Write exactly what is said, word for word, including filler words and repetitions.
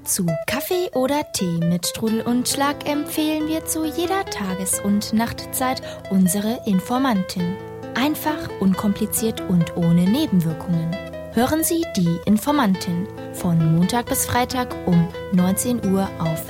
Zu Kaffee oder Tee mit Strudel und Schlag empfehlen wir zu jeder Tages- und Nachtzeit unsere Informantin. Einfach, unkompliziert und ohne Nebenwirkungen. Hören Sie die Informantin von Montag bis Freitag um neunzehn Uhr auf